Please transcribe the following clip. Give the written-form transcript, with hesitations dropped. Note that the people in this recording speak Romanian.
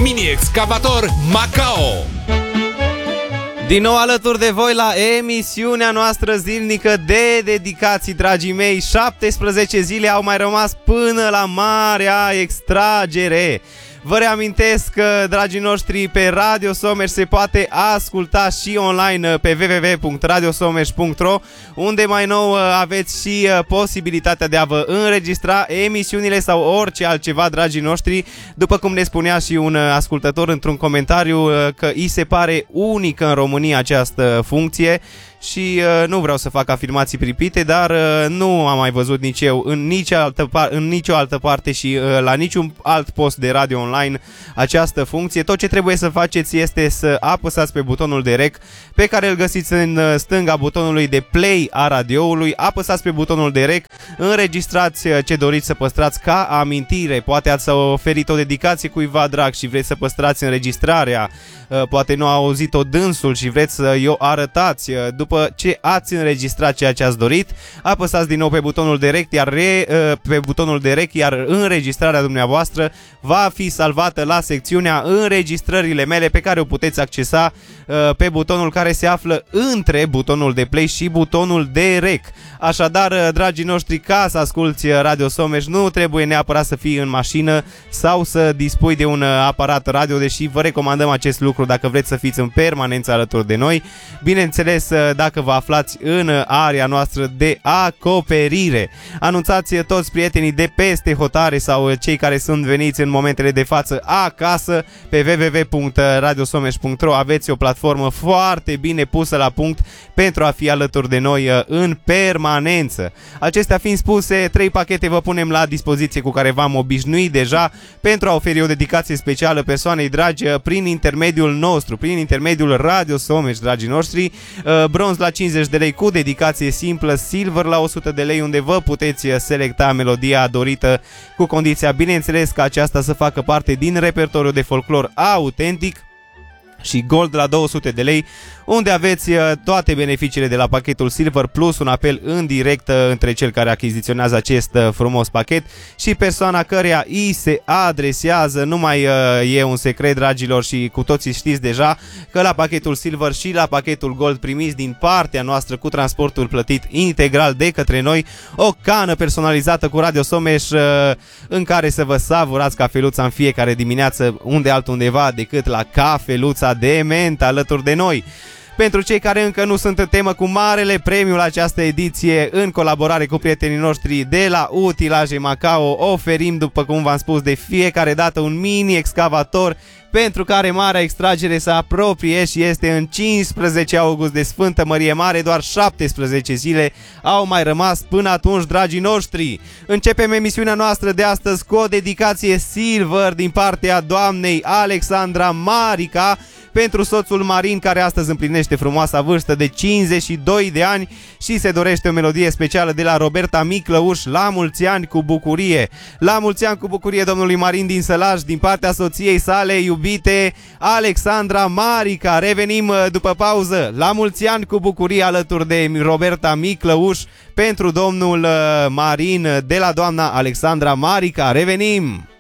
mini-excavator Macao. Din nou alături de voi la emisiunea noastră zilnică de dedicații, dragii mei. 17 zile au mai rămas până la marea extragere. Vă reamintesc că, dragii noștri, pe Radio Someș se poate asculta și online pe www.radiosomeș.ro, unde mai nou aveți și posibilitatea de a vă înregistra emisiunile sau orice altceva, dragii noștri. După cum ne spunea și un ascultător într-un comentariu că îi se pare unică în România această funcție. Și nu vreau să fac afirmații pripite, dar nu am mai văzut nici eu în nicio altă parte și la niciun alt post de radio online această funcție. Tot ce trebuie să faceți este să apăsați pe butonul de rec, pe care îl găsiți în stânga butonului de play a radioului. Apăsați pe butonul de rec, înregistrați ce doriți să păstrați ca amintire. Poate ați oferit o dedicație cuiva drag și vreți să păstrați înregistrarea. Poate nu a auzit-o dânsul și vreți să-i o arătați. După ce ați înregistrat ceea ce ați dorit, apăsați din nou pe butonul de rec, iar înregistrarea dumneavoastră va fi salvată la secțiunea înregistrările mele, pe care o puteți accesa pe butonul care se află între butonul de play și butonul de rec. Așadar, dragii noștri, ca să asculti Radio Someș, nu trebuie neapărat să fii în mașină sau să dispui de un aparat radio, deși vă recomandăm acest lucru dacă vreți să fiți în permanență alături de noi. Bineînțeles, dacă vă aflați în area noastră de acoperire. Anunțați toți prietenii de peste hotare sau cei care sunt veniți în momentele de față acasă pe www.radiosomeș.ro. Aveți o platformă foarte bine pusă la punct pentru a fi alături de noi în permanență. Acestea fiind spuse, 3 pachete vă punem la dispoziție cu care v-am obișnuit deja pentru a oferi o dedicație specială persoanei dragi prin intermediul nostru, prin intermediul Radio Someș, dragii noștri. Bronz la 50 de lei cu dedicație simplă, silver la 100 de lei, unde vă puteți selecta melodia dorită, cu condiția, bineînțeles, ca aceasta să facă parte din repertoriul de folclor autentic, și gold la 200 de lei, unde aveți toate beneficiile de la pachetul Silver, plus un apel în direct între cel care achiziționează acest frumos pachet și persoana căreia îi se adresează. Nu mai e un secret, dragilor, și cu toții știți deja că la pachetul Silver și la pachetul Gold primiți din partea noastră, cu transportul plătit integral de către noi, o cană personalizată cu Radio Someș în care să vă savurați cafeluța în fiecare dimineață, unde altundeva decât la Cafeluța de Ment alături de noi. Pentru cei care încă nu sunt în temă cu marele premiu la această ediție, în colaborare cu prietenii noștri de la Utilaje Macao, oferim, după cum v-am spus, de fiecare dată un mini-excavator pentru care marea extragere se apropie și este în 15 august de Sfântă Mărie Mare. Doar 17 zile au mai rămas până atunci, dragii noștri. Începem emisiunea noastră de astăzi cu o dedicație silver din partea doamnei Alexandra Marica pentru soțul Marin, care astăzi împlinește frumoasa vârstă de 52 de ani și se dorește o melodie specială de la Roberta Miclăuș, La mulți ani cu bucurie. La mulți ani cu bucurie domnului Marin din Sălaj, din partea soției sale iubite, Alexandra Marica. Revenim după pauză. La mulți ani cu bucurie alături de Roberta Miclăuș pentru domnul Marin de la doamna Alexandra Marica. Revenim!